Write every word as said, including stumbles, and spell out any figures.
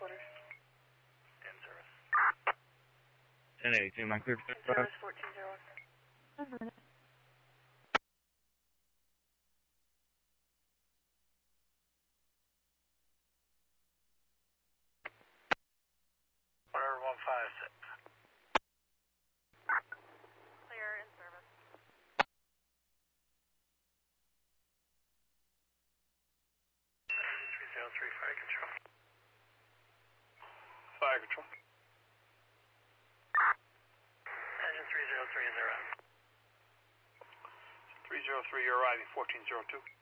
quarters. In service. ten eighty-two, my clear for In service, fourteen zero one. Whatever, one five six. Clear, in service. three zero three, fire control. Fire control. Engine three zero three is arriving. three zero three, you're arriving, fourteen zero two.